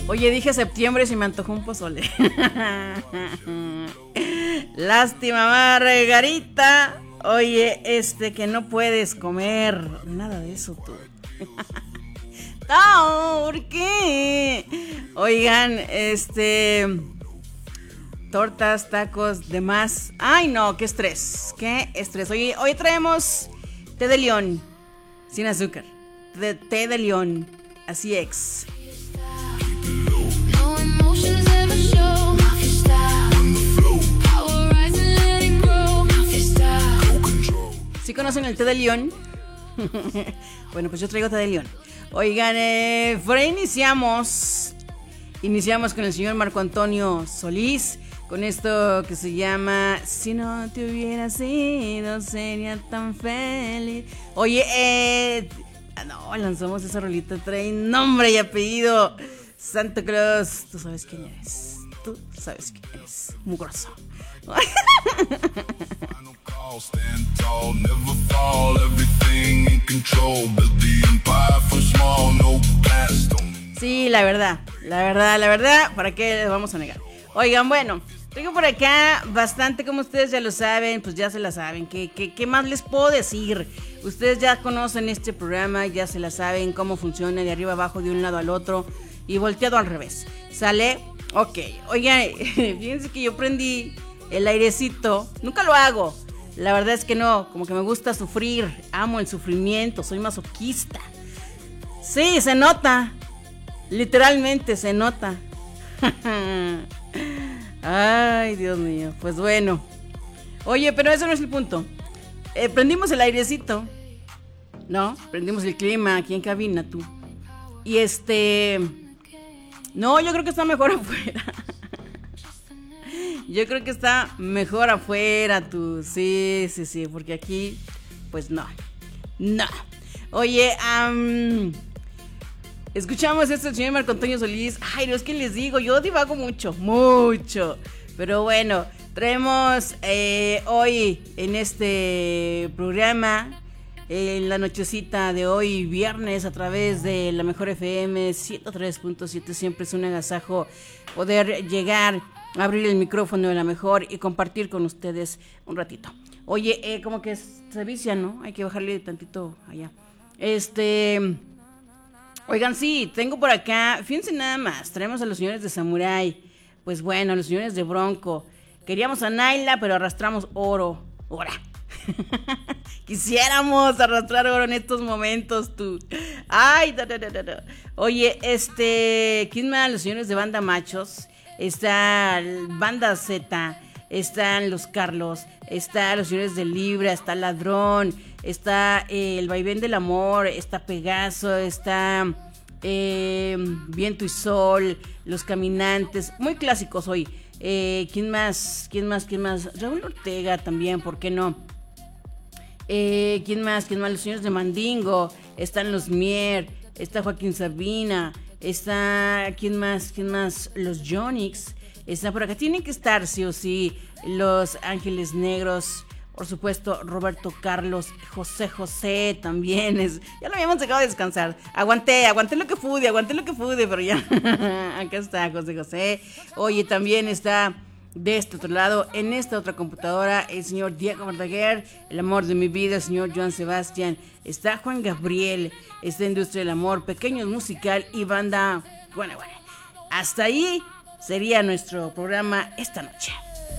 Oye, dije septiembre si me antojó un pozole. Lástima, Margarita. Oye, que no puedes comer nada de eso tú. No, ¿por qué? Oigan, tortas, tacos, demás. Ay, no, qué estrés. Qué estrés. Oye, hoy traemos té de león sin azúcar. Té de león. Así es. ¿Sí conocen el té de león? Bueno, pues yo traigo té de león. Oigan, por ahí iniciamos con el señor Marco Antonio Solís, con esto que se llama Si no te hubiera sido, sería tan feliz. Oye, no, lanzamos esa rolita, trae nombre y apellido. Santa Claus, tú sabes quién eres. Tú sabes quién eres. Mugroso. Sí, la verdad, ¿para qué les vamos a negar? Oigan, bueno, tengo por acá bastante, como ustedes ya lo saben, pues ya se la saben. ¿Qué más les puedo decir? Ustedes ya conocen este programa, ya se la saben cómo funciona de arriba abajo, de un lado al otro y volteado al revés. ¿Sale? Ok, oigan, fíjense que yo prendí el airecito, nunca lo hago. La verdad es que no, como que me gusta sufrir, amo el sufrimiento, soy masoquista. Sí, se nota, literalmente se nota. Ay, Dios mío, pues bueno. Oye, pero eso no es el punto. Prendimos el airecito, ¿no? Prendimos el clima aquí en cabina, tú. Y no, yo creo que está mejor afuera. Yo creo que está mejor afuera, tú. Sí, porque aquí, pues no. Oye, escuchamos esto del señor Marco Antonio Solís. Ay, no es que les digo, yo divago mucho. Pero bueno, traemos hoy en este programa, en la nochecita de hoy, viernes, a través de la Mejor FM 103.7. Siempre es un agasajo poder llegar, abrir el micrófono de la Mejor y compartir con ustedes un ratito. Oye, como que se vicia, ¿no? Hay que bajarle tantito allá. Oigan, sí, tengo por acá, fíjense nada más, traemos a los señores de Samurai. Pues bueno, los señores de Bronco. Queríamos a Naila, pero arrastramos oro. Ahora. Quisiéramos arrastrar oro en estos momentos, tú. Ay, no. Oye, ¿quién más? Los señores de Banda Machos. Está Banda Z. Están los Carlos. Está los señores de Libra. Está Ladrón. Está el Vaivén del Amor. Está Pegaso. Está Viento y Sol. Los Caminantes. Muy clásicos hoy. ¿Quién más? Raúl Ortega también, ¿por qué no? ¿Quién más? Los señores de Mandingo. Están los Mier. Está Joaquín Sabina. Está, ¿quién más? Los Yonix. Está por acá. Tienen que estar, sí o sí. Los Ángeles Negros. Por supuesto, Roberto Carlos. José también es. Ya lo habíamos dejado de descansar. Aguanté lo que pude, pero ya. Acá está José. Oye, también está de este otro lado, en esta otra computadora, el señor Diego Verdaguer, el amor de mi vida, el señor Joan Sebastián. Está Juan Gabriel. Está Industria del Amor, Pequeños Musical y Banda. Bueno. Hasta ahí sería nuestro programa esta noche.